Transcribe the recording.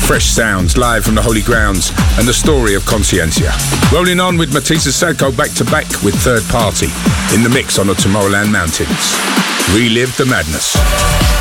Fresh sounds live from the Holy Grounds and the story of Consciencia. Rolling on with Matisse Sadko back to back with Third Party in the mix on the Tomorrowland Mountains. Relive the madness.